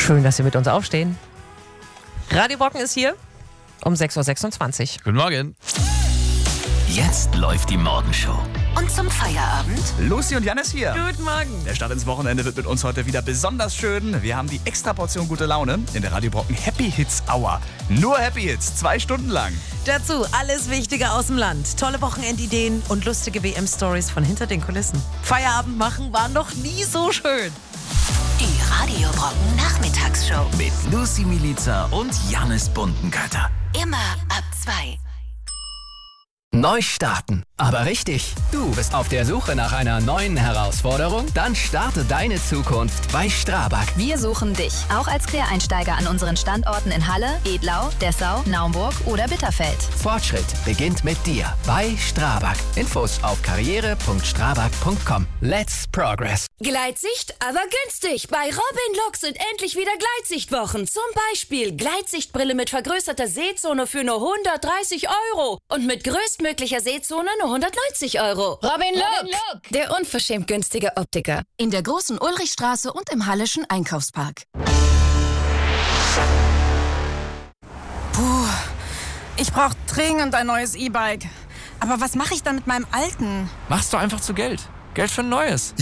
Schön, dass Sie mit uns aufstehen. Radio Brocken ist hier um 6.26 Uhr. Guten Morgen. Jetzt läuft die Morgenshow. Und zum Feierabend? Lucy und Jan ist hier. Guten Morgen. Der Start ins Wochenende wird mit uns heute wieder besonders schön. Wir haben die extra Portion gute Laune in der Radio Brocken Happy Hits Hour. Nur Happy Hits, 2 Stunden lang. Dazu alles Wichtige aus dem Land. Tolle Wochenendideen und lustige WM-Stories von hinter den Kulissen. Feierabend machen war noch nie so schön. Die Radio Brocken Nachmittagsshow. Mit Lucy Milica und Jannis Buntenkötter. Immer ab 2. Neu starten. Aber richtig. Du bist auf der Suche nach einer neuen Herausforderung? Dann starte deine Zukunft bei Strabag. Wir suchen dich, auch als Quereinsteiger an unseren Standorten in Halle, Edlau, Dessau, Naumburg oder Bitterfeld. Fortschritt beginnt mit dir bei Strabag. Infos auf karriere.strabag.com. Let's progress. Gleitsicht, aber günstig. Bei Robin Look sind endlich wieder Gleitsichtwochen. Zum Beispiel Gleitsichtbrille mit vergrößerter Sehzone für nur 130 €. Und mit größtmöglicher Sehzone nur 190 €. Robin Look, der unverschämt günstige Optiker. In der großen Ulrichstraße und im Halleschen Einkaufspark. Ich brauche dringend ein neues E-Bike. Aber was mache ich dann mit meinem alten? Machst du einfach zu Geld. Geld für ein neues.